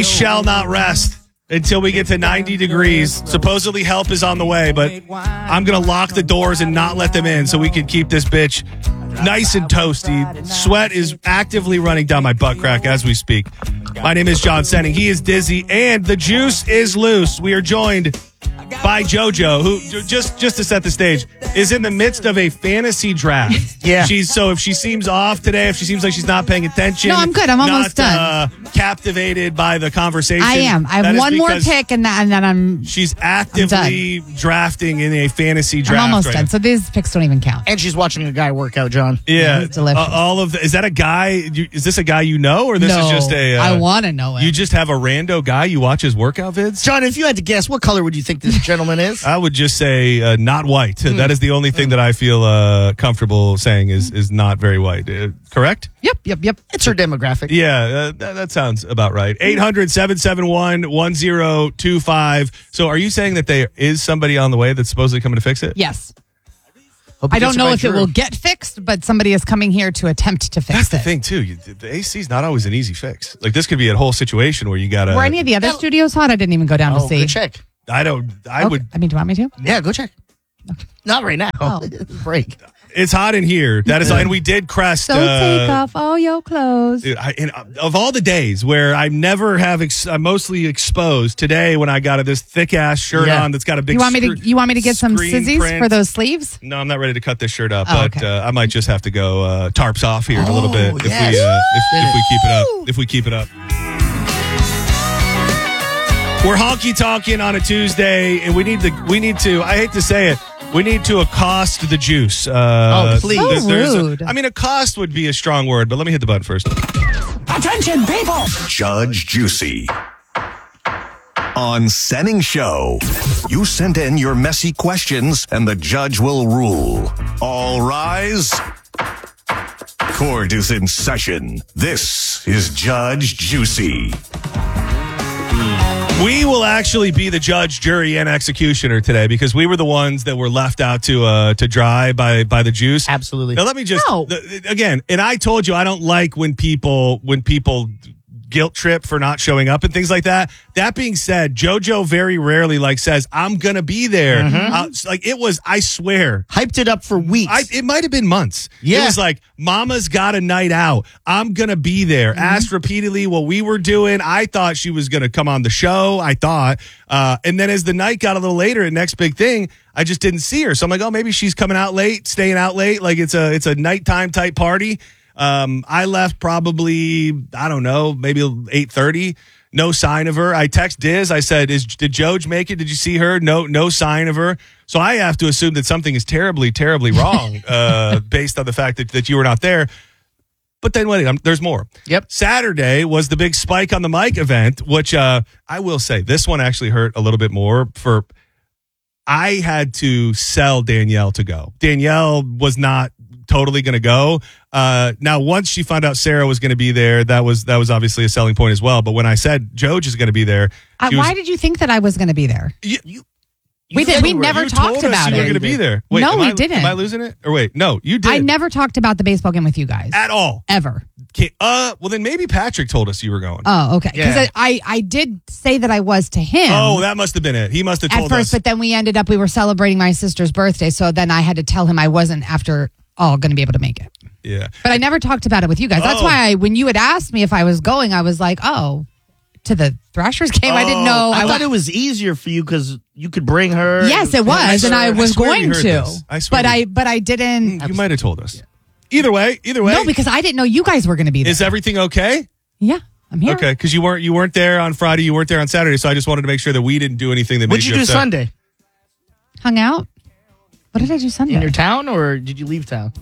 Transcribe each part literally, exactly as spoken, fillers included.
shall not rest until we get to ninety degrees. Supposedly help is on the way, but I'm going to lock the doors and not let them in so we can keep this bitch nice and toasty. Sweat is actively running down my butt crack as we speak. My name is John Senning. He is Dizzy, and the juice is loose. We are joined by JoJo, who, just just to set the stage, is in the midst of a fantasy draft. Yeah. She's so if she seems off today, if she seems like she's not paying attention. No, I'm good. I'm almost not, done. Uh, captivated by the conversation. I am. I have one more pick, and, that, and then I'm. She's actively drafting in a fantasy draft. I'm almost right done. now. So these picks don't even count. And she's watching a guy work out, John. Yeah, He's delicious. Uh, all of the, is that a guy? You, is this a guy you know, or this no, is just a? Uh, I want to know it. You just have a rando guy you watch his workout vids. John, if you had to guess, what color would you think this gentleman is? I would just say uh, not white. Mm. That is the only thing that I feel uh, comfortable saying is is not very white. Uh, correct? Yep, yep, yep. It's her demographic. Yeah, uh, that, that sounds about right. eight hundred, seven seven one, one zero two five. So are you saying that there is somebody on the way that's supposedly coming to fix it? Yes. Hope I don't know if Drew. it will get fixed, but somebody is coming here to attempt to fix That's the it. thing, too. You, the A C is not always an easy fix. Like, this could be a whole situation where you got to... Were any of the other Yeah. studios hot? I didn't even go down Oh, to see. good check. I don't... I Okay. would... I mean, do you want me to? Yeah, go check. Not right now. Oh. Break. It's hot in here. That is... And we did crest... So uh, take off all your clothes. Dude, I, and of all the days where I never have, ex- I'm mostly exposed. Today, when I got this thick ass shirt Yeah. on that's got a big. You want me to? scr- You want me to get some screen scissors print. for those sleeves? No, I'm not ready to cut this shirt up, Oh, but okay. uh, I might just have to go uh, tarps off here in a little bit if yes. we uh, if, if we keep it up. If we keep it up. We're honky talking on a Tuesday, and we need to. We need to. I hate to say it. We need to accost the juice. Uh, Oh, please. So there- there's a- rude. I mean, accost would be a strong word, but let me hit the button first. Attention, people! Judge Juicy. On Senning Show. You send in your messy questions and the judge will rule. All rise. Court is in session. This is Judge Juicy. We will actually be the judge, jury, and executioner today because we were the ones that were left out to uh, to dry by by the juice. Absolutely. Now let me just No. th- again, and I told you I don't like when people when people guilt trip for not showing up and things like that. That being said, JoJo very rarely like says I'm gonna be there. Uh, like it was, I swear. Hyped it up for weeks. I, it might have been months. Yeah. It was like, Mama's got a night out. I'm going to be there. Mm-hmm. Asked repeatedly what we were doing. I thought she was going to come on the show. I thought. Uh, and then as the night got a little later, and next big thing, I just didn't see her. So I'm like, oh, maybe she's coming out late, staying out late. Like it's a, it's a nighttime type party. Um, I left probably, I don't know, maybe eight thirty. No sign of her. I text Diz. I said, "Is did Joj make it? Did you see her? No, no sign of her." So I have to assume that something is terribly, terribly wrong, uh, based on the fact that, that you were not there. But then wait, um, there's more. Yep. Saturday was the big Spike on the Mic event, which uh, I will say this one actually hurt a little bit more. For I had to sell Danielle to go. Danielle was not totally going to go. Uh, now, once she found out Sarah was going to be there, that was that was obviously a selling point as well. But when I said Joj is going to be there, Uh, she was- why did you think that I was going to be there? you, you, We did. We never you talked told us about you were it. going to be there. Wait, No, am we I, didn't. Am I losing it? Or wait, no, you did. I never talked about the baseball game with you guys at all. ever. Okay, uh, well then maybe Patrick told us you were going. Oh, okay. Because Yeah. I, I I did say that I was to him. Oh, that must have been it. He must have at told first, us. but then we ended up we were celebrating my sister's birthday, so then I had to tell him I wasn't after all going to be able to make it. Yeah. But I never talked about it with you guys. That's Oh. why I, when you had asked me if I was going, I was like, oh, to the Thrashers game. I didn't Oh, know. I I thought it was easier for you because you could bring her. Yes, it was, and I swear- I was swear we going heard to. this. I swear but we- I but I didn't. You might have told us. Either way, either way. No, because I didn't know you guys were going to be there. Is everything okay? Yeah, I'm here. Okay, because you weren't you weren't there on Friday, you weren't there on Saturday, so I just wanted to make sure that we didn't do anything that What'd made you you do upset. Sunday? Hung out. What did I do Sunday? In your town, or did you leave town?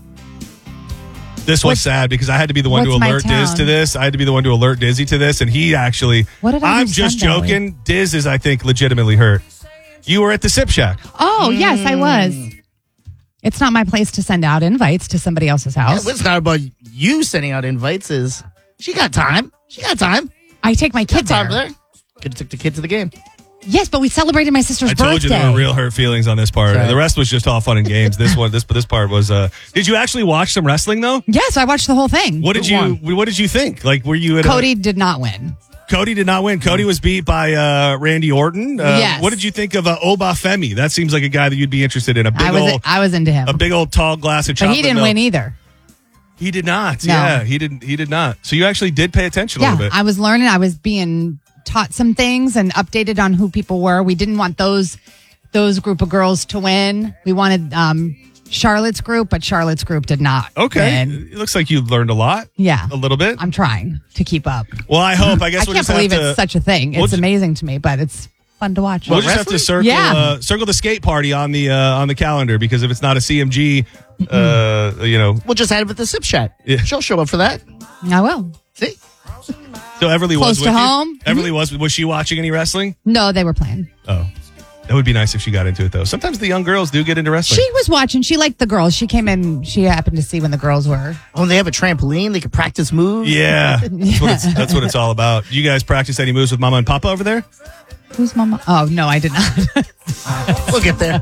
This was What's- sad because I had to be the one to what's my alert Diz town? to this. I had to be the one to alert Dizzy to this, and he actually. What did I do I'm just Sunday? joking. Diz is, I think, legitimately hurt. You were at the Sip Shack. Oh, yes, I was. It's not my place to send out invites to somebody else's house. It's not about you sending out invites. Is she got time? She got time. I take my Got kid time there. there. Could have took the kid to the game. Yes, but we celebrated my sister's I told birthday. you there were real hurt feelings on this part. Okay. The rest was just all fun and games. This one, this this part was. Uh, did you actually watch some wrestling though? Yes, I watched the whole thing. What did Who you What did you think? Like, were you at Cody did not win. A, Cody did not win. Cody was beat by uh, Randy Orton. Uh, Yes. What did you think of uh, Obafemi? That seems like a guy that you'd be interested in. A big I was old, I was into him, a big old tall glass of but chocolate he didn't milk. win either. He did not. No. Yeah, he didn't. He did not. So you actually did pay attention a Yeah, little bit. I was learning. I was being taught some things and updated on who people were. We didn't want those those group of girls to win. We wanted um, Charlotte's group, but Charlotte's group did not. Okay, win. it looks like you learned a lot. Yeah, a little bit. I'm trying to keep up. Well, I hope. I guess I we'll can't just believe have to, it's such a thing. we'll It's ju- amazing to me, but it's fun to watch. We'll just have to circle Yeah. uh, circle the skate party on the uh, on the calendar because if it's not a C M G, uh, you know. We'll just have it with the Sip Shack. Yeah. She'll show up for that. I will. See? So Everly was Close to with you? home. Everly was. Was she watching any wrestling? No, they were playing. Oh, that would be nice if she got into it though. Sometimes the young girls do get into wrestling. She was watching. She liked the girls. She came in. She happened to see when the girls were. Oh, and they have a trampoline. They can practice moves. Yeah, that's what, it's, that's what it's all about. You guys practice any moves with Mama and Papa over there? Who's mama? Oh no, I did not. We'll get there.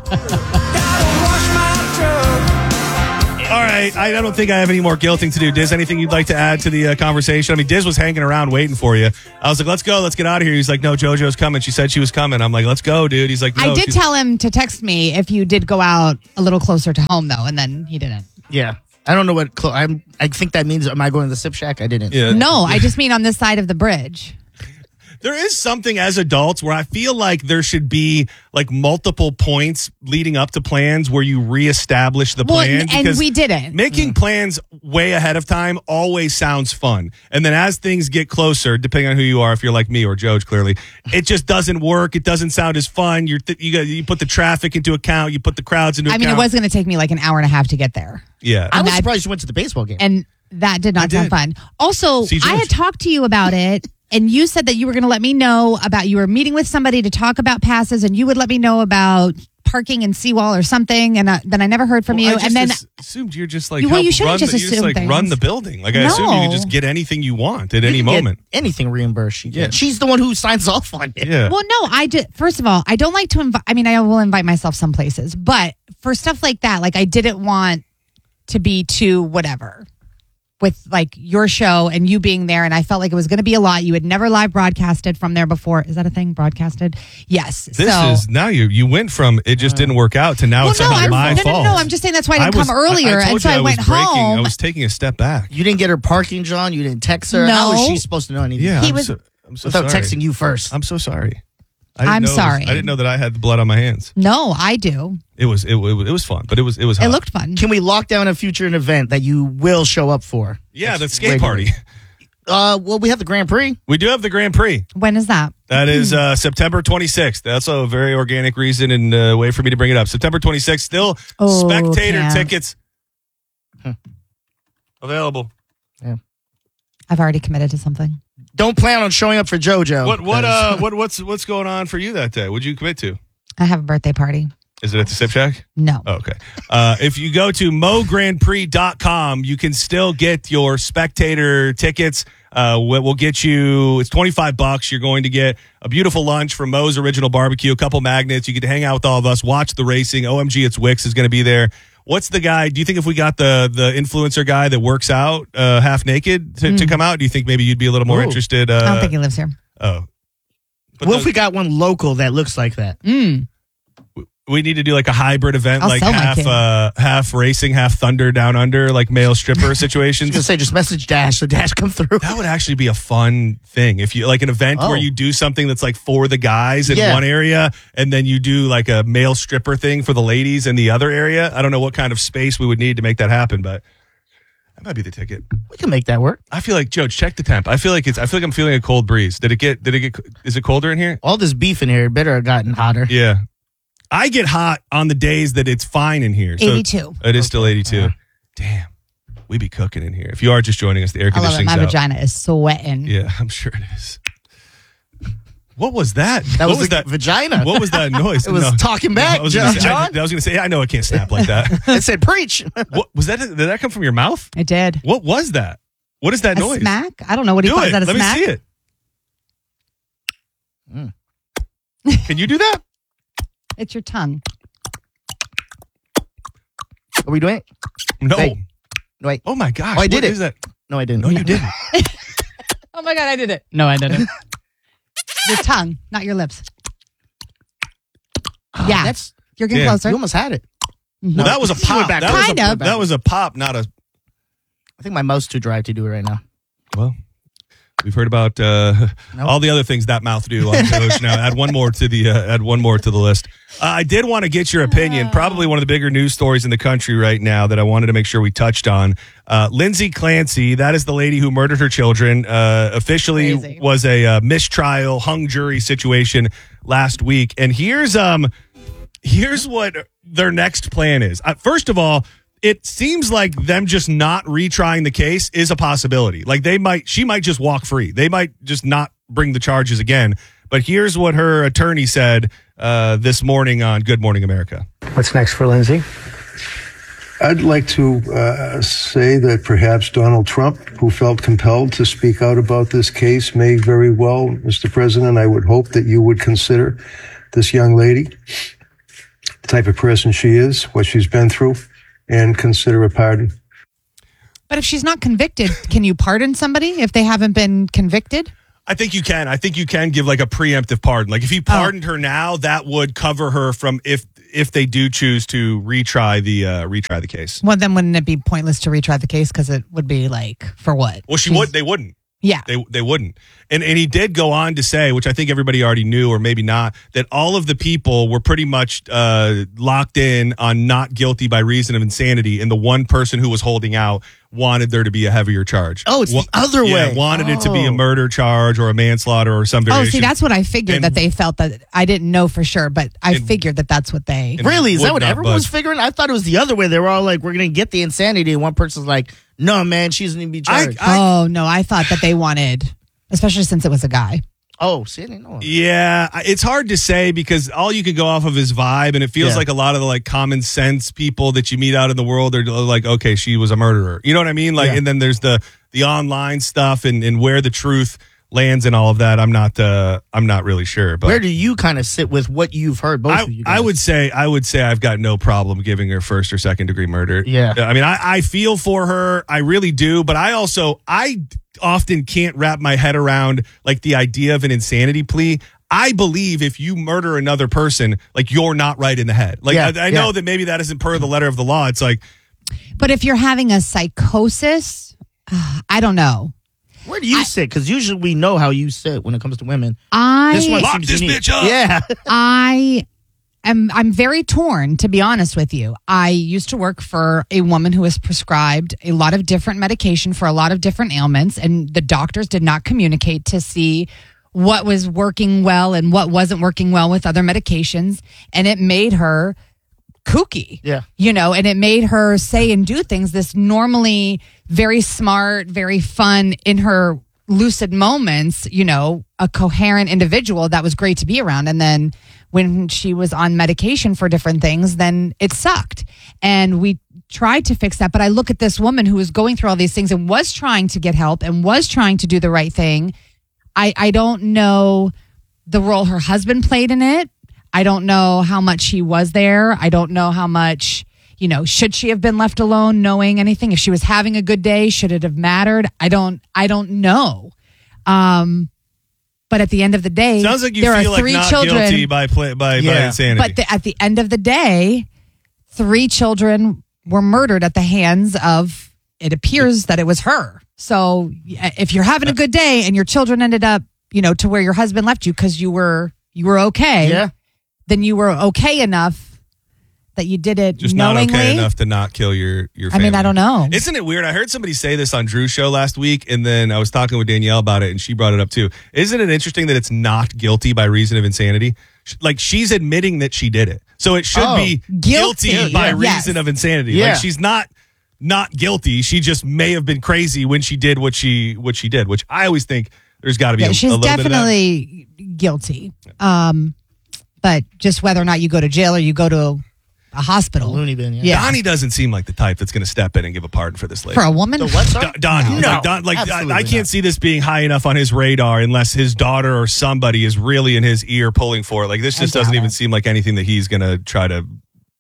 All right, I don't think I have any more guilting to do. Diz, anything you'd like to add to the uh, conversation? I mean, Diz was hanging around waiting for you. I was like, let's go, let's get out of here. He's like, no, JoJo's coming. She said she was coming. I'm like, let's go, dude. He's like, no. I did she's- tell him to text me if you did go out a little closer to home, though, and then he didn't. Yeah. I don't know what. Clo- I'm. I think that means, am I going to the Sip Shack? I didn't. Yeah. No, I just mean on this side of the bridge. There is something as adults where I feel like there should be like multiple points leading up to plans where you reestablish the Well, plan. and because we didn't. Making plans way ahead of time always sounds fun. And then as things get closer, depending on who you are, if you're like me or Joe, clearly, it just doesn't work. It doesn't sound as fun. You're th- you got you put the traffic into account. You put the crowds into I account. mean, it was going to take me like an hour and a half to get there. Yeah. I was that- surprised you went to the baseball game. And that did not I sound did. fun. Also, See, I George. had talked to you about it, and you said that you were going to let me know about, you were meeting with somebody to talk about passes, and you would let me know about parking in Seawall or something, and uh, then I never heard from Well, you. I just and then as- assumed you're just like Well, help you shouldn't run just the, you just assume like things. run the building. Like I assume you No. could just get anything you want at any You can get moment. anything reimbursed. She can. Yeah. She's the one who signs off on it. Yeah. Well, no, I did. First of all, I don't like to invite. I mean, I will invite myself some places, but for stuff like that, like I didn't want to be too whatever with like your show and you being there, and I felt like it was going to be a lot. You had never live broadcasted from there before. Is that a thing? Broadcasted? Yes. This so, is now you you went from it just didn't work out to now well, it's no, somehow I'm, my no, fault. no, no, I'm just saying that's why I didn't was- come earlier, I, I told and so you I, I went was breaking, home. I was taking a step back. You didn't get her parking, John. You didn't text her. No. How was she supposed to know anything? Yeah, He I'm was- so, I'm so Without sorry. texting you first. I'm so sorry. I didn't I'm know it was- sorry. I didn't know that I had the blood on my hands. No, I do. It was it, was- it was fun, but it was it was. It hot. looked fun. Can we lock down a future event that you will show up for? Yeah, the skate regularly. party. Uh, well, we have the Grand Prix. We do have the Grand Prix. When is that? That is uh, September twenty-sixth. That's a very organic reason and uh, way for me to bring it up. September twenty-sixth, still Oh, spectator Cam. tickets available. I've already committed to something. Don't plan on showing up for JoJo. What what 'cause- uh what what's what's going on for you that day? What'd you commit to? I have a birthday party. Is it at the Sip Shack? No. Oh, okay. Uh, if you go to mo grand prix dot com, you can still get your spectator tickets. Uh, we'll we'll get you, it's twenty-five bucks. You're going to get a beautiful lunch from Mo's Original Barbecue, a couple magnets. You get to hang out with all of us, watch the racing. O M G, it's Wix is going to be there. What's the guy? Do you think if we got the the influencer guy that works out uh, half naked to, to come out, do you think maybe you'd be a little more Ooh. interested? Uh, I don't think he lives here. Oh. But What the- if we got one local that looks like that? Mm. we need to do like a hybrid event, I'll like sell my half kid. uh, half racing, half Thunder Down Under, like male stripper I was situations. gonna say just message Dash, so Dash come through. That would actually be a fun thing if you like an event Oh. where you do something that's like for the guys in Yeah. one area, and then you do like a male stripper thing for the ladies in the other area. I don't know what kind of space we would need to make that happen, but that might be the ticket. We can make that work. I feel like Joe, check the temp. I feel like it's. I feel like I'm feeling a cold breeze. Did it get? Did it get? Is it colder in here? All this beef in here better have gotten hotter. Yeah, I get hot on the days that it's fine in here. So eighty-two. It is still eighty-two. Yeah. Damn, we be cooking in here. If you are just joining us, the air I love it. conditioning's My out. vagina is sweating. Yeah, I'm sure it is. What was that? That what was, the that? vagina. What was that noise? It was talking back, I was gonna John. say, I, I was going to say, I know it can't snap like that. It said preach. What was that? Did that come from your mouth? It did. What was that? What is that A noise? smack? I don't know. What do you Do call it. Is that a Let smack? me see it. Can you do that? It's your tongue. Are we doing it? No. Wait. Wait. Oh my gosh. Oh, I did what it. is that? No, I didn't. No, you didn't. Oh my God, I did it. No, I didn't. Your tongue, not your lips. Yeah, That's you're getting Yeah. closer. you almost had it. Well, that was a You pop. went back. That was Kind a, of. that was a pop, not a. I think my mouth's too dry to do it right now. Well, we've heard about uh, Nope. all the other things that mouth do. On Coach. Now, add one more to the uh, add one more to the list. Uh, I did want to get your opinion. Probably one of the bigger news stories in the country right now that I wanted to make sure we touched on. Uh, Lindsay Clancy, that is the lady who murdered her children. Uh, officially Crazy. was a uh, mistrial, hung jury situation last week. And here's um, here's what their next plan is. Uh, first of all, it seems like them just not retrying the case is a possibility. Like they might, she might just walk free. They might just not bring the charges again. But here's what her attorney said uh, this morning on Good Morning America. What's next for Lindsay? I'd like to uh, say that perhaps Donald Trump, who felt compelled to speak out about this case, may very well, Mister President, I would hope that you would consider this young lady, the type of person she is, what she's been through, and consider a pardon. But if she's not convicted, can you pardon somebody if they haven't been convicted? I think you can. I think you can give like a preemptive pardon. Like if you pardoned her now, that would cover her from if if they do choose to retry the uh, retry the case. Well, then wouldn't it be pointless to retry the case because it would be like for what? Well, she She's- would. They wouldn't. Yeah. They they wouldn't. And and he did go on to say, which I think everybody already knew or maybe not, that all of the people were pretty much uh, locked in on not guilty by reason of insanity, and the one person who was holding out wanted there to be a heavier charge. Oh, it's Wa- the other yeah, way. wanted it to be a Oh. murder charge or a manslaughter or some Oh, variation. see, that's what I figured And- that they felt that I didn't know for sure, but I And- figured that that's what they. and Really? Is would that what not everyone was budge. figuring? I thought it was the other way. They were all like, we're going to get the insanity. And one person's like, no, man, she doesn't even be I, charged. I, Oh no, I thought that they wanted, especially since it was a guy. oh, see, I didn't know. Yeah, I- it's hard to say because all you can go off of is vibe, and it feels Yeah. like a lot of the like common sense people that you meet out in the world are like, okay, she was a murderer. You know what I mean? Like, Yeah. and then there's the the online stuff and, and where the truth lands and all of that. I'm not uh, I'm not really sure. But Where do you kind of sit with what you've heard? Both I, of you guys. I would say I would say I've got no problem giving her first or second degree murder. Yeah. I mean, I, I feel for her. I really do. But I also I often can't wrap my head around like the idea of an insanity plea. I believe if you murder another person, like you're not right in the head. Like Yeah, I, I know yeah. that maybe that isn't per the letter of the law. It's like But if you're having a psychosis, uh, I don't know. Where do you sit? Because usually we know how you sit when it comes to women. I This one Lock seems this unique. bitch up. Yeah. I am I'm very torn, to be honest with you. I used to work for a woman who was prescribed a lot of different medication for a lot of different ailments, and the doctors did not communicate to see what was working well and what wasn't working well with other medications, and it made her kooky. Yeah. You know, and it made her say and do things this normally very smart, very fun in her lucid moments, you know, a coherent individual that was great to be around. And then when she was on medication for different things, then it sucked. And we tried to fix that. But I look at this woman who was going through all these things and was trying to get help and was trying to do the right thing. I, I don't know the role her husband played in it. I don't know how much he was there. I don't know how much, you know, should she have been left alone knowing anything? If she was having a good day, should it have mattered? I don't, I don't know. Um, but at the end of the day, sounds like you there feel are like three not children. guilty by play, by, by Yeah. insanity. But the, at the end of the day, three children were murdered at the hands of, it appears that it was her. So if you're having a good day and your children ended up, you know, to where your husband left you because you were, you were okay. Yeah. Then you were okay enough that you did it just knowingly. not okay enough to not kill your your I family. mean, I don't know. Isn't it weird? I heard somebody say this on Drew's show last week, and then I was talking with Danielle about it, and she brought it up too. Isn't it interesting that it's not guilty by reason of insanity? Sh- Like she's admitting that she did it, so it should Oh. be Guilty, guilty, by yeah. reason Yes. of insanity. Yeah. Like she's not not guilty. She just may have been crazy when she did what she what she did, which I always think there's got to be. Yeah, a, she's a little bit of that. definitely guilty. Um, but just whether or not you go to jail or you go to a, a hospital. Looney bin, yeah. Yeah. Donnie doesn't seem like the type that's going to step in and give a pardon for this lady. For a woman? The what, sorry? Don- Donnie, No, like, Don, like I, absolutely I can't not. see this being high enough on his radar unless his daughter or somebody is really in his ear pulling for it. Like this I just doubt doesn't it. even seem like anything that he's going to try to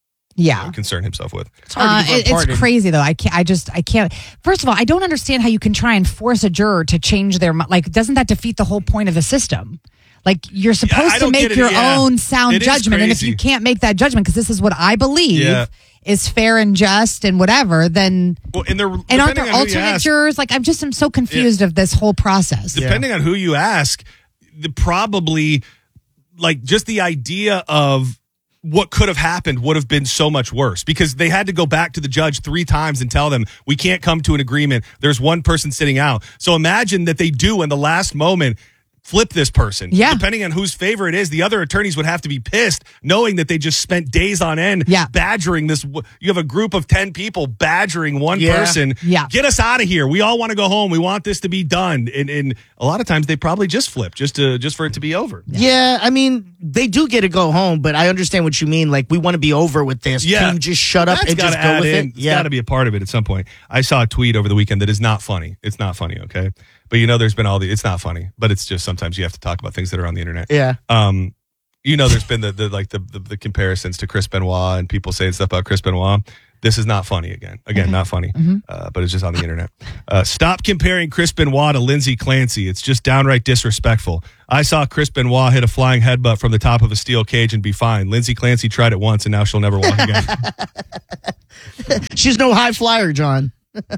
Yeah. concern himself with. It's hard Uh, to give her it- a pardon. it's crazy though. I can't. I just. I can't. First of all, I don't understand how you can try and force a juror to change their mi- like. Doesn't that defeat the whole point of the system? Like you're supposed I to don't make get it, your yeah. own sound It is judgment. And if crazy. you can't make that judgment, because this is what I believe Yeah. is fair and just and whatever, then Well, and, they're, and aren't depending there on who you alternate ask- jurors? Like I'm just I'm so confused of this whole process. Depending on who you ask, the probably like just the idea of what could have happened would have been so much worse because they had to go back to the judge three times and tell them we can't come to an agreement. There's one person sitting out. So imagine that they do in the last moment flip this person. Yeah. Depending on whose favor it is, the other attorneys would have to be pissed knowing that they just spent days on end Yeah. badgering this. You have a group of ten people badgering one Yeah. person. Yeah. Get us out of here. We all want to go home. We want this to be done. And, and a lot of times they probably just flip just to just for it to be over. Yeah, I mean, they do get to go home, but I understand what you mean. Like, we want to be over with this. Yeah. Can you just shut up That's and gotta just go add with in. it? It's got to be a part of it at some point. I saw a tweet over the weekend that is not funny. It's not funny, okay? But you know, there's been all the. It's not funny, but it's just sometimes you have to talk about things that are on the internet. Yeah. Um, you know, there's been the, the like the, the the comparisons to Chris Benoit and people saying stuff about Chris Benoit. This is not funny again. Again, not funny, uh, but it's just on the internet. Uh, stop comparing Chris Benoit to Lindsey Clancy. It's just downright disrespectful. I saw Chris Benoit hit a flying headbutt from the top of a steel cage and be fine. Lindsey Clancy tried it once and now she'll never walk again. She's no high flyer, John.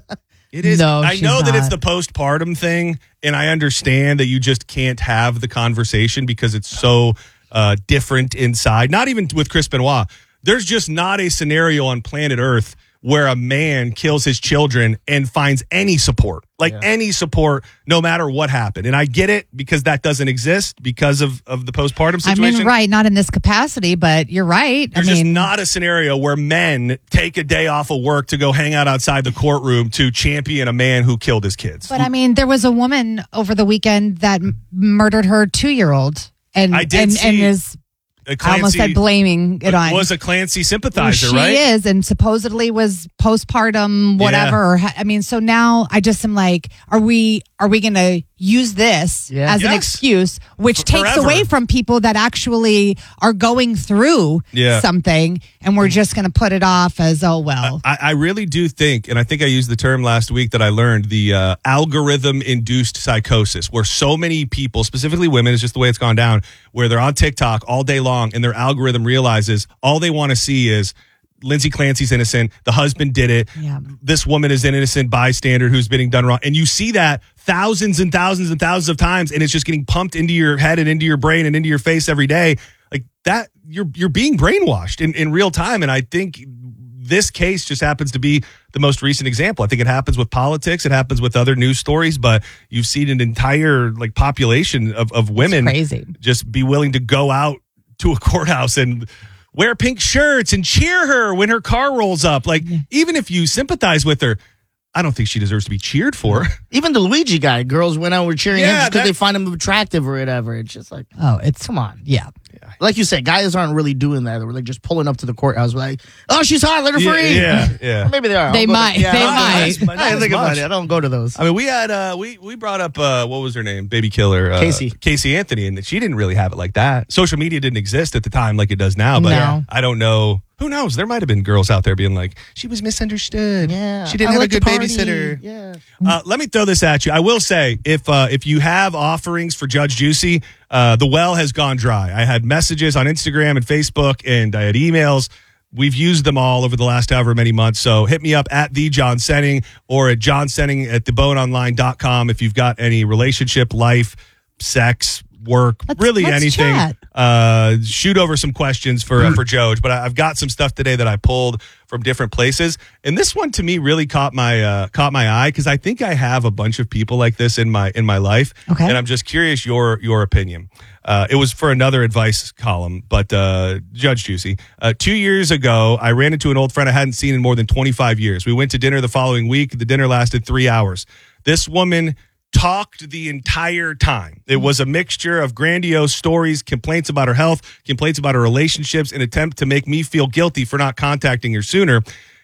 It is. No, I she's know that it's not. the postpartum thing, and I understand that you just can't have the conversation because it's so uh, different inside. Not even with Chris Benoit. There's just not a scenario on planet Earth where a man kills his children and finds any support, like any support, no matter what happened. And I get it because that doesn't exist because of, of the postpartum I situation. mean, right, not in this capacity, but you're right. There's I just mean, not a scenario where men take a day off of work to go hang out outside the courtroom to champion a man who killed his kids. but I mean, there was a woman over the weekend that m- murdered her two-year-old, and I did and, see and is A I almost said blaming it on. was a Clancy sympathizer, she right? is, and supposedly was postpartum, whatever. Yeah. Or ha- I mean, so now I just am like, are we are we going to use this Yeah. as an Yes. excuse, which F- takes forever. away from people that actually are going through Yeah. something, and we're just going to put it off as, oh well. I, I really do think, and I think I used the term last week that I learned, the uh, algorithm-induced psychosis, where so many people, specifically women, is just the way it's gone down, where they're on TikTok all day long, and their algorithm realizes all they want to see is Lindsey Clancy's innocent, the husband did it, Yeah. this woman is an innocent bystander who's being done wrong. And you see that thousands and thousands and thousands of times, and it's just getting pumped into your head and into your brain and into your face every day. Like that, you're you're being brainwashed in, in real time. And I think this case just happens to be the most recent example. I think it happens with politics, it happens with other news stories, but you've seen an entire like population of, of women crazy. just be willing to go out to a courthouse and wear pink shirts and cheer her when her car rolls up. Like, even if you sympathize with her, I don't think she deserves to be cheered for. Even the Luigi guy, girls went out and were cheering him Yeah, just because that- they find him attractive or whatever. It's just like, oh, it's come on. yeah. Like you said, guys aren't really doing that. We're like just pulling up to the courthouse, like, oh, she's hot, let her Yeah, free. yeah, yeah. Or maybe they are. They I'll go might, To, yeah, they I don't know. might. I Not didn't as think about much. it. I don't go to those. I mean, we had uh, we we brought up uh, what was her name, baby killer uh, Casey. Casey Anthony, and she didn't really have it like that. Social media didn't exist at the time like it does now. But No. I don't know. Who knows? There might have been girls out there being like, she was misunderstood. Yeah, she didn't I have like a good to party. babysitter. Yeah. Uh, let me throw this at you. I will say, if uh, if you have offerings for Judge Juicy, uh, the well has gone dry. I had messages on Instagram and Facebook, and I had emails. We've used them all over the last however many months. So hit me up at the John Senning or at John Senning at the bone online dot com if you've got any relationship, life, sex, work, Let's- really let's anything. chat. Uh, shoot over some questions for uh, for Joj. But I, I've got some stuff today that I pulled from different places, and this one to me really caught my uh, caught my eye because I think I have a bunch of people like this in my in my life, Okay. and I'm just curious your your opinion. Uh, it was for another advice column, but uh, Judge Juicy. Uh, two years ago, I ran into an old friend I hadn't seen in more than twenty-five years. We went to dinner the following week. The dinner lasted three hours. This woman talked the entire time. It was a mixture of grandiose stories, complaints about her health, complaints about her relationships, an attempt to make me feel guilty for not contacting her sooner.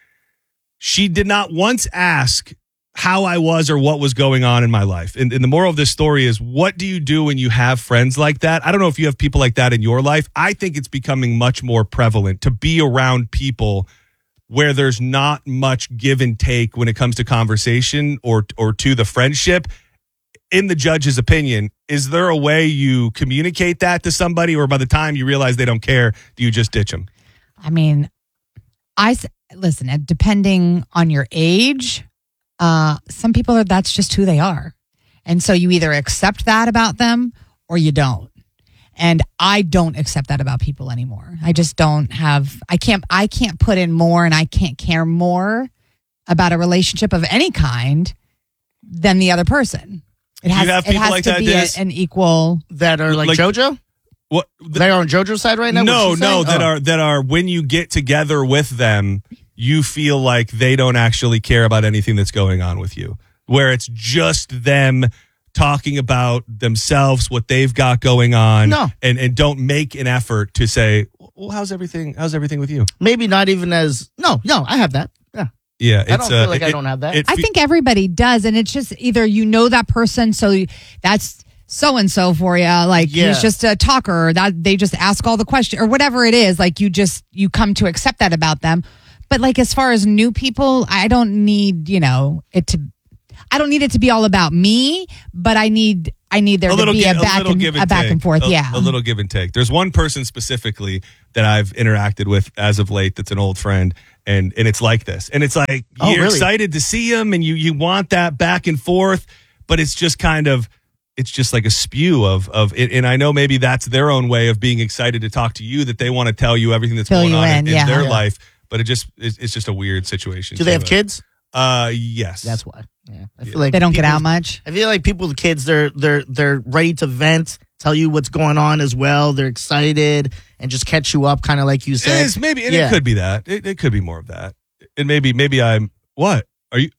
She did not once ask how I was or what was going on in my life. And, and the moral of this story is, what do you do when you have friends like that? I don't know if you have people like that in your life. I think it's becoming much more prevalent to be around people where there's not much give and take when it comes to conversation or or to the friendship. in the judge's opinion, is there a way you communicate that to somebody, or by the time you realize they don't care, do you just ditch them? I mean, I s- listen, uh, depending on your age, uh, some people are, that's just who they are. And so you either accept that about them or you don't. And I don't accept that about people anymore. I just don't have, I can't, I can't put in more and I can't care more about a relationship of any kind than the other person. It has, you have it people has like to that, be a, Dennis? an equal. That are like, Like- JoJo? What? The, They're on JoJo's side right now? no, What's she no, saying? that Oh. are that are when you get together with them, you feel like they don't actually care about anything that's going on with you. Where it's just them talking about themselves, what they've got going on, No. and and don't make an effort to say, well, how's everything? How's everything with you? Maybe not even as. No, no, I have that. Yeah. Yeah, I it's, don't feel uh, like I it- don't have that. it I fe- think everybody does. And it's just either you know that person, so you- that's so and so for you. Like Yeah. he's just a talker. Or that they just ask all the questions or whatever it is. Like you just you come to accept that about them. But like as far as new people, I don't need you know it to. I don't need it to be all about me, but I need I need there a to little, be gi- a a back little and give and a back take. and forth. A- yeah, a little give and take. There's one person specifically that I've interacted with as of late that's an old friend, and and it's like this. And it's like Oh, you're really? excited to see him, and you you want that back and forth, but it's just kind of it's just like a spew of of it. And I know maybe that's their own way of being excited to talk to you, that they want to tell you everything that's Fill going you on in, in, in yeah. their Yeah. life, but it just it's, it's just a weird situation. Do they So, have uh, kids? Uh, yes. That's why. Yeah. I feel like they don't get people- out much. I feel like people with kids, they're they're they're ready to vent, tell you what's going on as well. They're excited and just catch you up, kind of like you It said. is maybe, and Yeah. it could be that. It, it could be more of that. And maybe maybe I'm what are you?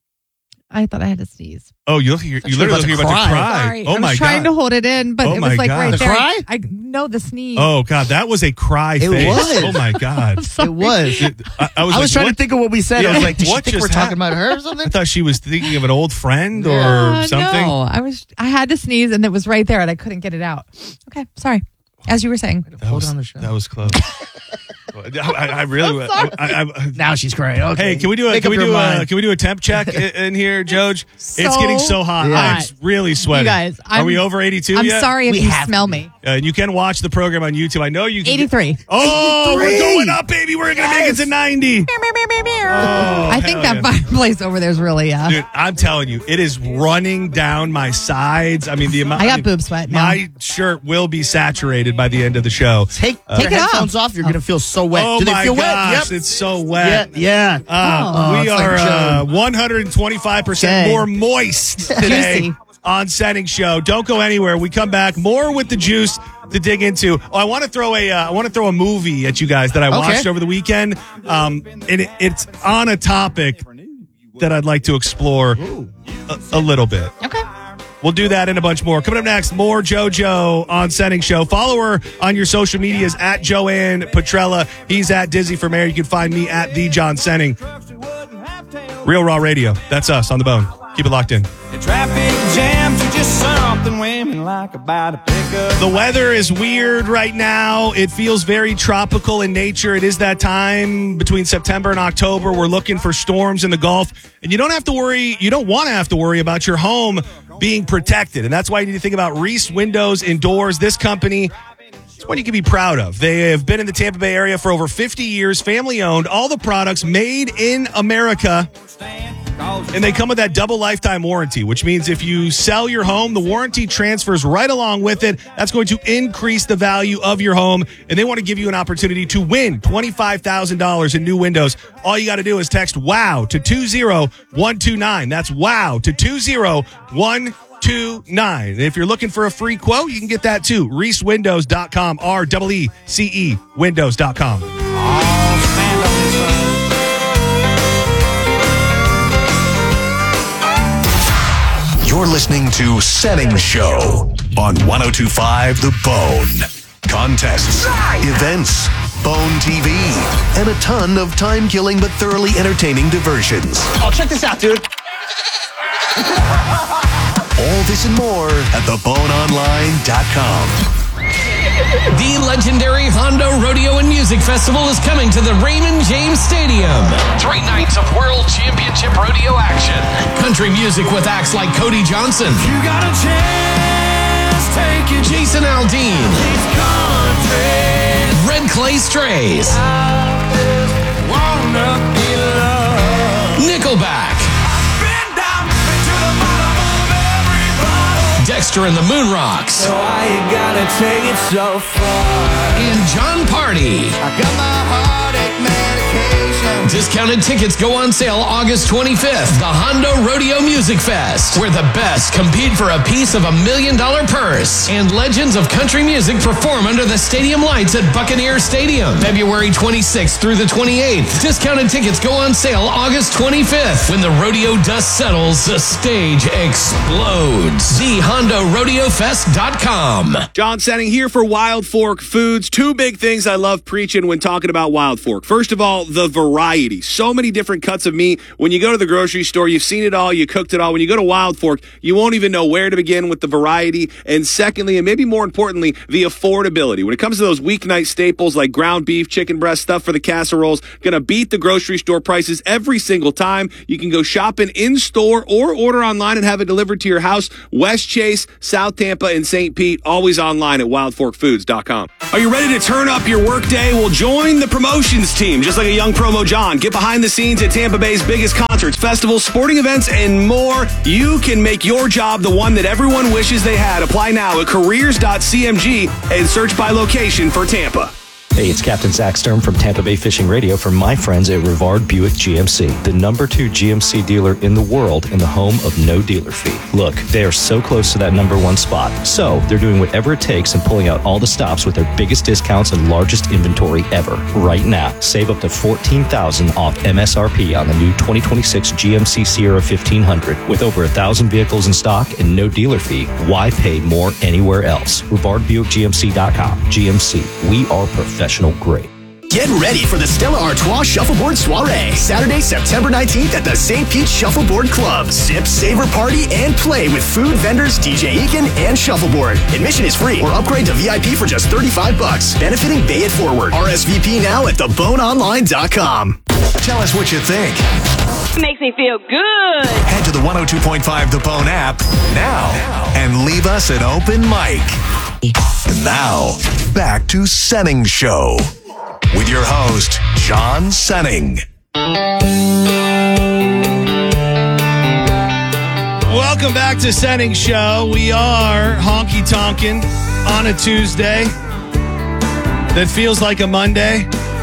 I thought I had to sneeze. Oh, you look you, thought you you were literally about look to about to cry. cry. Sorry, Oh I my was trying god. to hold it in, but Oh it my was like God. right The there. cry? I know the sneeze. Oh god, that was a cry It face. was. Oh my god. It was. I, I was, I like, was trying what? to think of what we said. Yeah, I was like, did what she think just we're talking happened? about her or I something? thought she was thinking of an old friend or Uh, something. No, I was. I had to sneeze, and it was right there, and I couldn't get it out. Okay, sorry. As you were saying, That Hold was, on the show. that was close. I, I really. I, I, I, Now she's crying. Okay. Hey, can we do a Make can we up do your a mind. can we do a temp check in, in here, Joj? It's So getting so hot. Yeah. I'm really sweating. You guys, are I'm- we over eighty-two I'm yet? sorry if We you have to smell be. me. Uh, you can watch the program on YouTube. I know you can. eighty-three. Oh, we're eighty-three. going up, baby. We're going to make it to ninety. I think hell that yeah. fireplace over there is really. Uh, Dude, I'm telling you, it is running down my sides. I mean, the amount. I got mean, boob sweat now. My shirt will be saturated by the end of the show. Take, Take your it off. headphones off. You're going to feel so wet. Oh Do they my feel gosh, wet? Yep. it's so Yeah, wet. yeah. Uh, Oh, we it's like are uh, Joe. one hundred twenty-five percent Okay. more moist today Juicy. on Setting Show. Don't go anywhere. We come back more with the juice to dig into. Oh, I want to throw a uh, I want to throw a movie at you guys that I Okay. watched over the weekend. Um, and it, it's on a topic that I'd like to explore a, a little bit. okay. We'll do that and a bunch more. Coming up next, more JoJo on Setting Show. Follow her on your social medias at Joanne Petrella. He's at Dizzy for Mayor. You can find me at The John Senning. Real Raw Radio. That's us on the bone. Keep it locked in. The traffic jams are just something women like about to pick up. The weather is weird right now. It feels very tropical in nature. It is that time between September and October. We're looking for storms in the Gulf. And you don't have to worry, you don't want to have to worry about your home being protected. And that's why you need to think about Reese Windows and Doors. This company, it's one you can be proud of. They have been in the Tampa Bay area for over fifty years, family owned, all the products made in America. And they come with that double lifetime warranty, which means if you sell your home, the warranty transfers right along with it. That's going to increase the value of your home. And they want to give you an opportunity to win twenty-five thousand dollars in new windows. All you got to do is text WOW to two zero one two nine. That's WOW to two zero one two nine. And if you're looking for a free quote, you can get that too. Reese Windows dot com, R E E C E Windows dot com. Stand on this side. You're listening to Setting Show on one oh two point five The Bone. Contests, events, Bone T V, and a ton of time-killing but thoroughly entertaining diversions. Oh, check this out, dude. All this and more at the bone online dot com. The legendary Honda Rodeo and Music Festival is coming to the Raymond James Stadium. Three nights of World Championship Rodeo action. Country music with acts like Cody Johnson. You got a chance, take it. Jason Aldean. These countries. Red Clay Strays. Wanna be loved. Nickelback. Been down to the bottom of every bottle. Dexter and the Moon Rocks. So why you gotta take it so far? And John Party. I got my heartache medication. Discounted tickets go on sale August twenty-fifth. The Honda Rodeo Music Fest, where the best compete for a piece of a million dollar purse. And legends of country music perform under the stadium lights at Buccaneer Stadium, February twenty-sixth through the twenty-eighth. Discounted tickets go on sale August twenty-fifth. When the rodeo dust settles, the stage explodes. the honda rodeo fest dot com. John Senning here for Wild Fork Foods. Two big things I love preaching when talking about Wild Fork. First of all, the variety. So many different cuts of meat. When you go to the grocery store, you've seen it all, you cooked it all. When you go to Wild Fork, you won't even know where to begin with the variety. And secondly, and maybe more importantly, the affordability. When it comes to those weeknight staples like ground beef, chicken breast, stuff for the casseroles, gonna beat the grocery store prices every single time. You can go shopping in-store or order online and have it delivered to your house. West Chase, South Tampa, and Saint Pete, always online at wild fork foods dot com. Are you ready to turn up your workday? Well, join the promotions team, just like a young promo John. Get behind the scenes at Tampa Bay's biggest concerts, festivals, sporting events, and more. You can make your job the one that everyone wishes they had. Apply now at careers dot c m g and search by location for Tampa. Hey, it's Captain Zach Sturm from Tampa Bay Fishing Radio for my friends at Rivard Buick G M C, the number two G M C dealer in the world and the home of no dealer fee. Look, they are so close to that number one spot. So they're doing whatever it takes and pulling out all the stops with their biggest discounts and largest inventory ever. Right now, save up to fourteen thousand dollars off M S R P on the new twenty twenty-six G M C Sierra fifteen hundred. With over a thousand vehicles in stock and no dealer fee, why pay more anywhere else? Rivard Buick G M C dot com. G M C, we are professional grade. Get ready for the Stella Artois Shuffleboard Soiree, Saturday, September nineteenth at the Saint Pete Shuffleboard Club. Sip, savor, party, and play with food vendors, D J Eakin, and Shuffleboard. Admission is free or upgrade to V I P for just thirty-five bucks. Benefiting Bay It Forward. R S V P now at the bone online dot com. Tell us what you think. Makes me feel good. Head to the one oh two point five The Bone app now and leave us an open mic. And now, back to Senning Show with your host, John Senning. Welcome back to Senning Show. We are honky tonkin' on a Tuesday that feels like a Monday.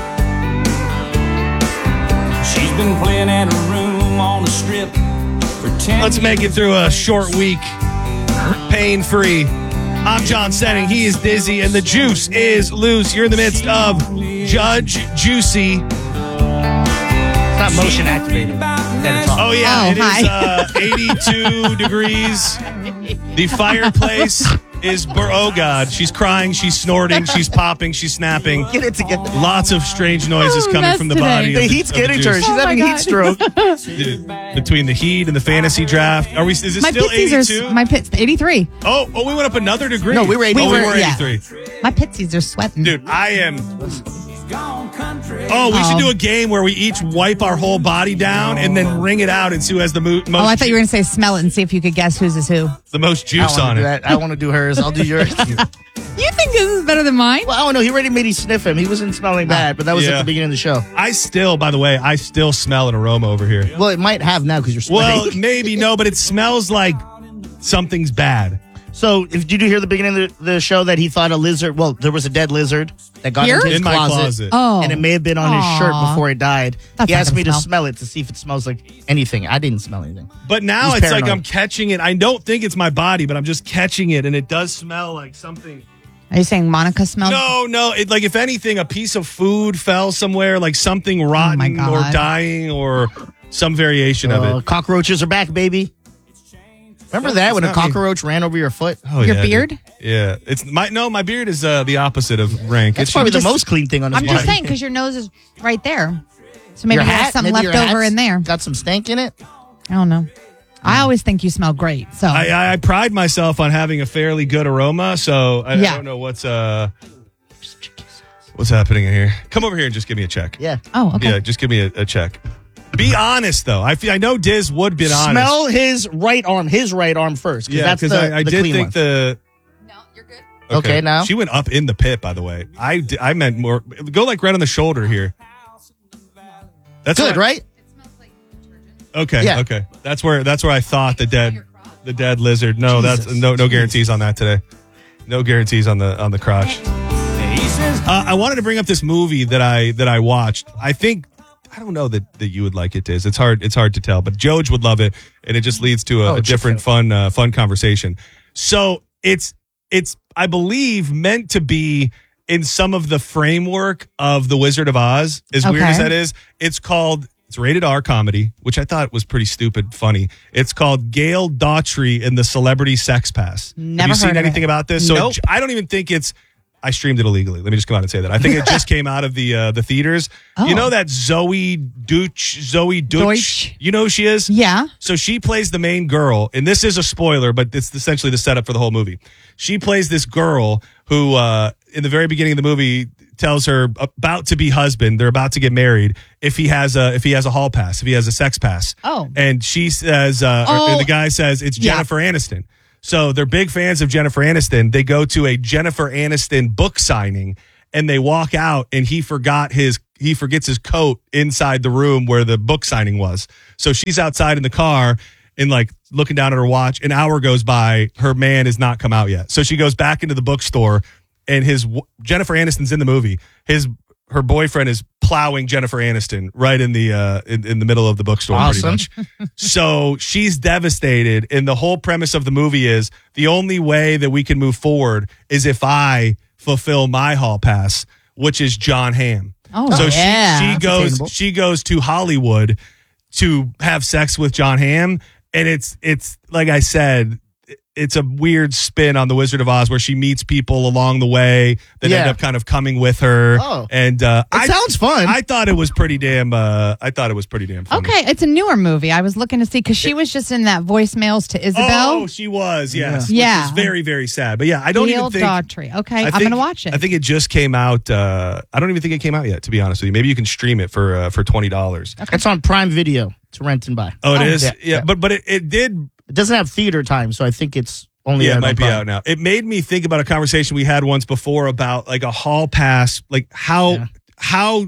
She's been playing at a room on the strip for ten Let's make it through a short week, pain-free. I'm John Senning. He is Dizzy, and the juice is loose. You're in the midst of Judge Juicy. It's not motion activated. Oh, yeah. Oh, it hi. is uh, eighty-two degrees. The fireplace is, bur- oh, God. She's crying. She's snorting. She's popping. She's snapping. Get it together. Lots of strange noises Oh, coming mess from the today. body. The of heat's of the getting to her. juice. She's Oh, having my a heat stroke. Dude, between the heat and the fantasy draft. Are we? Is it My still pitsies eighty-two? are my pits eighty-three. Oh, oh, we went up another degree. No, we were Oh, eighty-three. we We were were, yeah. eighty-three. My pitsies are sweating. Dude, I am. Oh, we Oh. should do a game where we each wipe our whole body down and then ring it out and see who has the mo- most. Oh, I thought you were going to say smell it and see if you could guess whose is who. the most I juice don't on wanna it. do that. I want to do hers. I'll do yours. You think this is better than mine? Well, I don't know. He already made me sniff him. He wasn't smelling bad, but that was Yeah. at the beginning of the show. I still, by the way, I still smell an aroma over here. Well, it might have now because you're sweating. Well, maybe no, but it smells like something's bad. So, if did you hear the beginning of the, the show that he thought a lizard? Well, there was a dead lizard that got Here? into his In my closet, closet. Oh. and it may have been on his shirt Aw. before he died. That's he not asked gonna me to smell. smell it to see if it smells like anything. I didn't smell anything. But now He's it's like paranoid. I'm catching it. I don't think it's my body, but I'm just catching it, and it does smell like something. Are you saying Monica smelled? No, no. It, like if anything, a piece of food fell somewhere, like something Oh rotten God. or dying or some variation Uh, of it. cockroaches are back, baby. Remember that when a It's not me. cockroach ran over your foot? Oh, Your yeah, beard? dude. Yeah, it's my no. My beard is uh, the opposite of rank. That's It's probably just- the most clean thing on his I'm body. just saying because your nose is right there. So maybe Your you have hat? something Maybe your left over hat's in there. Got some stank in it? I don't know. I always think you smell great. So I, I pride myself on having a fairly good aroma, so I, Yeah. I don't know what's uh What's happening in here? Come over here and just give me a check. Yeah. Oh, okay. Yeah, just give me a, a check. Be honest, though. I feel, I know Diz would be honest. Smell his right arm, his right arm first. Yeah, that's because the, I, I the did clean think one. the... No, you're good. Okay, now? She went up in the pit, by the way. I, d- I meant more... Go like right on the shoulder here. That's good, what I- right? Okay, Yeah. okay. That's where that's where I thought the dead the dead lizard. No, Jesus. that's no no guarantees on that today. No guarantees on the on the crotch. Uh, I wanted to bring up this movie that I that I watched. I think I don't know that, that you would like it, Diz. It's hard it's hard to tell, but Joj would love it, and it just leads to a, Oh, a different check fun uh, fun conversation. So it's it's I believe meant to be in some of the framework of The Wizard of Oz. As weird Okay. as that is, it's called. It's rated R comedy, which I thought was pretty stupid funny. It's called Gail Daughtry and the Celebrity Sex Pass. Never Have you seen heard of anything it. about this? So Nope. I don't even think it's. I streamed it illegally. Let me just come out and say that. I think it just came out of the uh, the theaters. Oh. You know that Zoe Deutsch, Zoe Deutsch. Deutsch. You know who she is? Yeah. So she plays the main girl, and this is a spoiler, but it's essentially the setup for the whole movie. She plays this girl who, uh, in the very beginning of the movie, tells her about to be husband. They're about to get married. If he has a if he has a hall pass, if he has a sex pass. Oh. And she says, uh, or- Oh. and the guy says it's Yeah. Jennifer Aniston. So they're big fans of Jennifer Aniston. They go to a Jennifer Aniston book signing, and they walk out, and he forgot his he forgets his coat inside the room where the book signing was. So she's outside in the car and like looking down at her watch. An hour goes by. Her man has not come out yet. So she goes back into the bookstore, and his Jennifer Aniston's in the movie. His her boyfriend is plowing Jennifer Aniston right in the uh, in, in the middle of the bookstore, Awesome. pretty much. So she's devastated, and the whole premise of the movie is the only way that we can move forward is if I fulfill my hall pass, which is John Hamm. Oh, so yeah. she she That's goes attainable. she goes to Hollywood to have sex with John Hamm, and it's it's like I said, it's a weird spin on The Wizard of Oz where she meets people along the way that Yeah. end up kind of coming with her. Oh. And uh, It I, sounds fun. I thought it was pretty damn. Uh, I thought it was pretty damn funny. Okay, it's a newer movie. I was looking to see because she was just in that voicemails to Isabel. Oh, she was, yes. Yeah. Which is very, very sad. But yeah, I don't Gail even think. Daughtry. Okay, I I'm think- going to watch it. I think it just came out. Uh, I don't even think it came out yet, to be honest with you. Maybe you can stream it for uh, for twenty dollars. It's on Prime Video to rent and buy. Oh, it is? Yeah, Yeah, yeah. but but it, it did. It doesn't have theater time, so I think it's only Yeah, out it might on be Prime. out now. It made me think about a conversation we had once before about like a hall pass, like how Yeah. how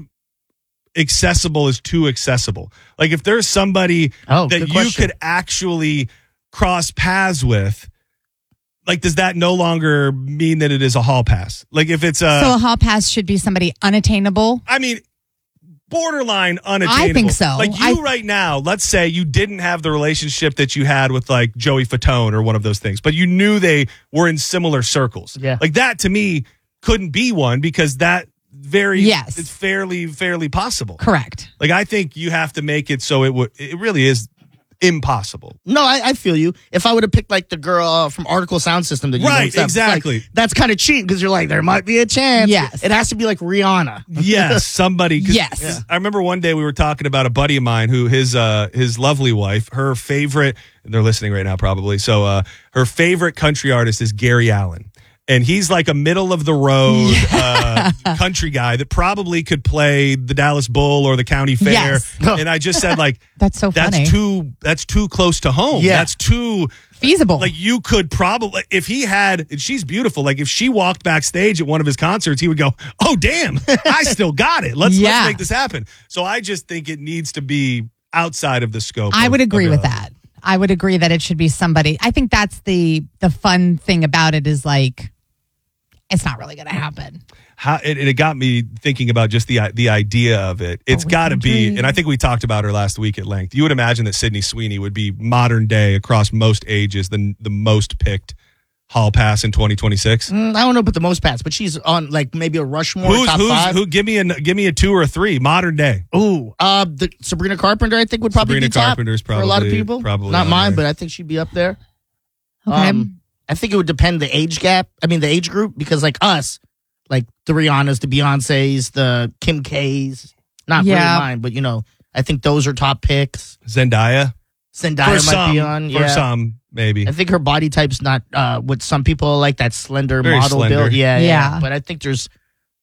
accessible is too accessible. Like if there's somebody Oh, that good you question. could actually cross paths with, like does that no longer mean that it is a hall pass? Like if it's a, so a hall pass should be somebody unattainable. I mean, borderline unattainable. I think so. Like you I- right now, let's say you didn't have the relationship that you had with like Joey Fatone or one of those things, but you knew they were in similar circles. Yeah. Like that to me couldn't be one because that very Yes. it's fairly fairly possible. Correct. Like I think you have to make it so it would it really is impossible. No, I, I feel you. If I would have picked like the girl uh, from Article Sound System that you Right, know, it's like, exactly. that's kind of cheating because you're like, there might be a chance. Yes. It has to be like Rihanna. Yes, somebody. 'cause- Yes. 'cause I remember one day we were talking about a buddy of mine who his uh his lovely wife, her favorite. They're listening right now, probably. So uh, her favorite country artist is Gary Allen. And he's like a middle of the road uh, country guy that probably could play the Dallas Bull or the county fair. Yes. And I just said, like, That's so that's funny. too that's too close to home. Yeah. That's too Feasible. like you could probably if he had and she's beautiful. Like if she walked backstage at one of his concerts, he would go, "Oh damn, I still got it. Let's Yeah. let's make this happen." So I just think it needs to be outside of the scope. I of- would agree of with the- that. I would agree that it should be somebody. I think that's the the fun thing about it is like it's not really going to happen. How it, it got me thinking about just the the idea of it. It's we got to can be, dream. and I think we talked about her last week at length. You would imagine that Sydney Sweeney would be modern day across most ages, the the most picked hall pass in twenty twenty-six. Mm, I don't know about the most pass, but she's on like maybe a Rushmore Who's top who's five. who? Give me a give me a two or a three. Modern day. Ooh, uh, the Sabrina Carpenter, I think would probably Sabrina be top Carpenter's for a lot of probably- people. probably Not on mine, there. but I think she'd be up there. Okay. Um, I think it would depend the age gap. I mean, the age group, because like us, like the Rihannas, the Beyoncés, the Kim K's, not Yeah. really mine, but you know, I think those are top picks. Zendaya. Zendaya For might some, be on. for Yeah. some, maybe. I think her body type's not uh, what some people like, that slender Very model slender. build. Yeah, yeah, Yeah. But I think there's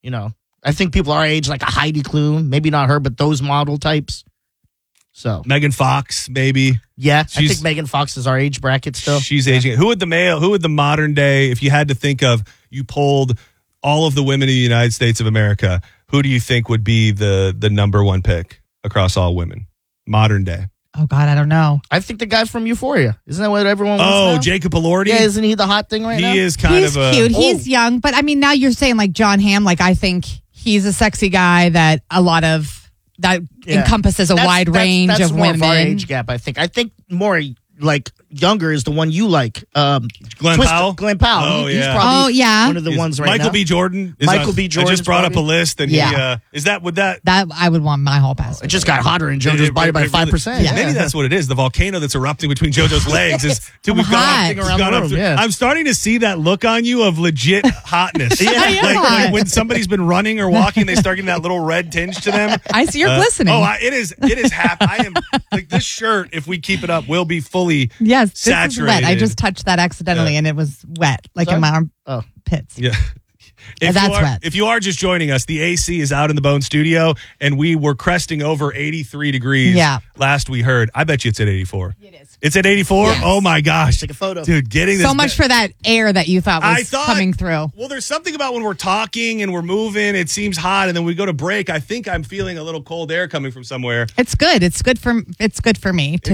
You know, I think people our age, like a Heidi Klum, maybe not her, but those model types. So Megan Fox, maybe. Yeah, She's- I think Megan Fox is our age bracket still. She's aging. Who would the male? Who would the modern day? If you had to think of, you polled all of the women in the United States of America. Who do you think would be the the number one pick across all women, modern day? Oh God, I don't know. I think the guy from Euphoria. Isn't that what everyone wants Oh, now? Jacob Elordi. Yeah, isn't he the hot thing right he now? is kind He's of a cute. He's Oh. young, but I mean, now you're saying like John Hamm. Like I think he's a sexy guy that a lot of that Yeah. encompasses a That's- wide that's- range that's of more women. Of our age gap, I think. I think more like younger is the one you like. Um, Glenn Twister- Powell? Glenn Powell. Oh, He- he's yeah. probably Oh, yeah. one of the Is ones right Michael now. B. Jordan. Is Michael on- B. I Jordan's just brought up a probably- list, and Yeah. he uh, is that would that. That I would want my whole pass. It just got hotter in JoJo's It- body it- by it five really- percent. Yeah, maybe that's what it is. The volcano that's erupting between JoJo's legs is. Dude, we've I'm gone, hot. we've Around gone the up room, to- yeah. I'm starting to see that look on you of legit hotness. Yeah. I am like, hot. like when somebody's been running or walking, they start getting that little red tinge to them. I see you're Uh, glistening. Oh, I, it is. It is hap- I am like this shirt. If we keep it up, will be fully yes, this saturated. is wet. I just touched that accidentally, Yeah. and it was wet, like Sorry? in my arm Oh. pits. Yeah. Yeah, If that's you are, wet. If you are just joining us, the A C is out in the Bone Studio, and we were cresting over eighty-three degrees. Yeah. Last we heard, I bet you it's at eighty-four. It is. It's at eighty-four. Yes. Oh my gosh! Take a photo. dude. Getting this So much ba- for that air that you thought was I thought coming through. Well, there's something about when we're talking and we're moving, it seems hot, and then we go to break. I think I'm feeling a little cold air coming from somewhere. It's good. It's good for it's good for me to